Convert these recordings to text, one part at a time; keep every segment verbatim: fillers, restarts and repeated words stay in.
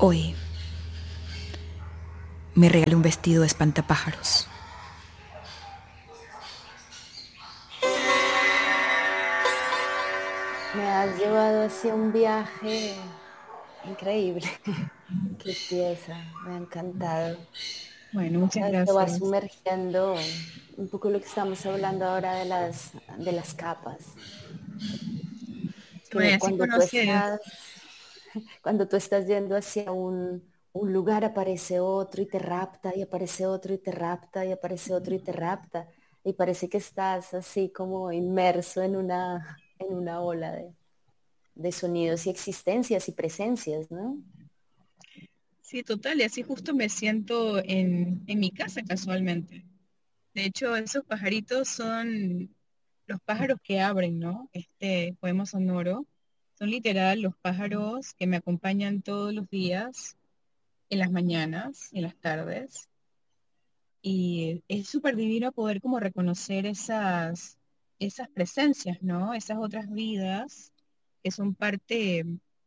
Hoy me regalé un vestido de espantapájaros. Me has llevado hacia un viaje increíble. Qué pieza, me ha encantado. Bueno, muchas Sabes, te va gracias. sumergiendo un poco lo que estamos hablando ahora de las, de las capas. Bueno, Que así cuando tú conoces. estás, cuando tú estás yendo hacia un, un lugar aparece otro y te rapta, y aparece otro y te rapta, y aparece otro y te rapta. Y parece que estás así como inmerso en una, en una ola de, de sonidos y existencias y presencias, ¿no? Sí, total, y así justo me siento en, en mi casa casualmente. De hecho, esos pajaritos son los pájaros que abren, ¿no? Este poema sonoro. Son literal los pájaros que me acompañan todos los días, en las mañanas, en las tardes. Y es súper divino poder como reconocer esas, esas presencias, ¿no? Esas otras vidas que son parte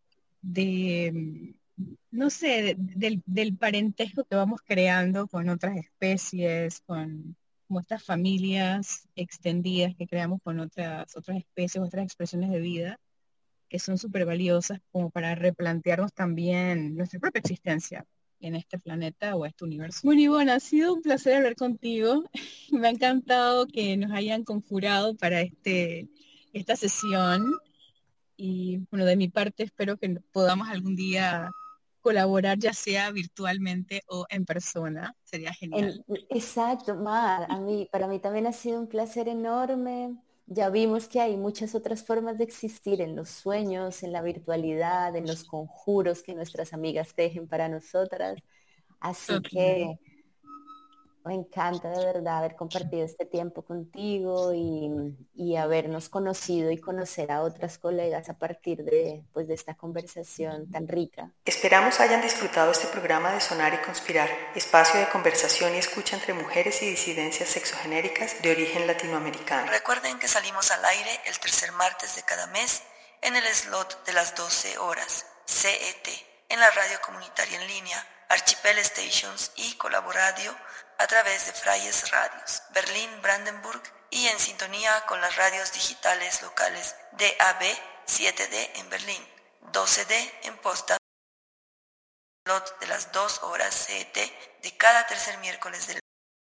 de, no sé, de- del, del parentesco que vamos creando con otras especies, con como estas familias extendidas que creamos con otras, otras especies, otras expresiones de vida, que son súper valiosas como para replantearnos también nuestra propia existencia en este planeta o este universo. Bueno, Ivonne, ha sido un placer hablar contigo. Me ha encantado que nos hayan conjurado para este, esta sesión. Y bueno, de mi parte espero que podamos algún día colaborar, ya sea virtualmente o en persona. Sería genial. En- exacto, Mar, a mí, para mí también ha sido un placer enorme. Ya vimos que hay muchas otras formas de existir en los sueños, en la virtualidad, en los conjuros que nuestras amigas tejen para nosotras. Así Total. que me encanta de verdad haber compartido este tiempo contigo y, y habernos conocido y conocer a otras colegas a partir de, pues, de esta conversación tan rica. Esperamos hayan disfrutado este programa de Sonar y Conspirar, espacio de conversación y escucha entre mujeres y disidencias sexogenéricas de origen latinoamericano. Recuerden que salimos al aire el tercer martes de cada mes en el slot de las doce horas C E T en la radio comunitaria en línea, Archipel Stations y Colaboradio a través de Frayes Radios, Berlín, Brandenburg y en sintonía con las radios digitales locales D A B siete D en Berlín, doce D en Potsdam, slot de las dos horas C E T de cada tercer miércoles del